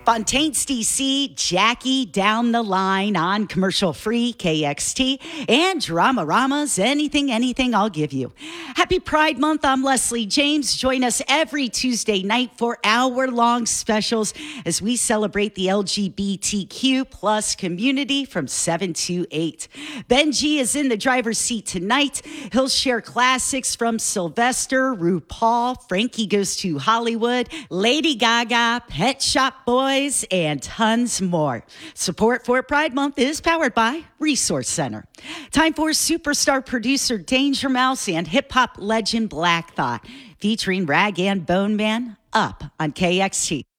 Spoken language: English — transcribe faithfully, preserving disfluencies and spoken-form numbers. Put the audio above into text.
Fontaine's D C, Jackie down the line on commercial-free K X T, and Dramarama's Anything, Anything I'll Give You. Happy Pride Month. I'm Leslie James. Join us every Tuesday night for hour-long specials as we celebrate the L G B T Q plus community from seven to eight. Benji is in the driver's seat tonight. He'll share classics from Sylvester, RuPaul, Frankie Goes to Hollywood, Lady Gaga, Pet Shop Boys, and tons more. Support for Pride Month is powered by Resource Center. Time for superstar producer Danger Mouse and hip-hop legend Black Thought, featuring Rag and Bone Man, up on K X T.